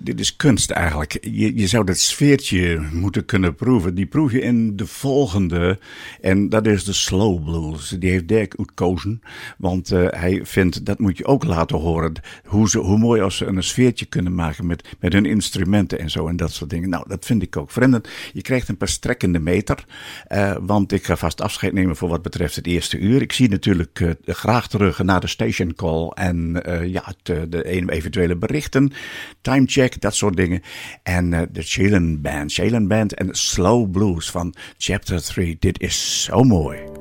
dit is kunst eigenlijk. Je zou dat sfeertje moeten kunnen proeven. Die proef je in de volgende. En dat is de slow blues. Die heeft Dirk uitgekozen. Want hij vindt, dat moet je ook laten horen. Hoe mooi als ze een sfeertje kunnen maken met hun instrumenten en zo. En dat soort dingen. Nou, dat vind ik ook. Vrienden, je krijgt een paar strekkende meter. Want ik ga vast afscheid nemen voor wat betreft het eerste uur. Ik zie natuurlijk graag terug naar de station call. En de eventuele berichten. Timecheck, dat soort dingen. En de Shailen Band en Slow Blues van Chapter 3. Dit is zo mooi.